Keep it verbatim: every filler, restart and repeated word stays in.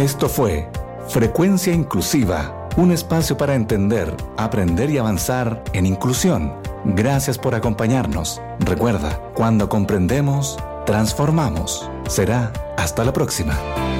Esto fue Frecuencia Inclusiva, un espacio para entender, aprender y avanzar en inclusión. Gracias por acompañarnos. Recuerda, cuando comprendemos, transformamos. Será hasta la próxima.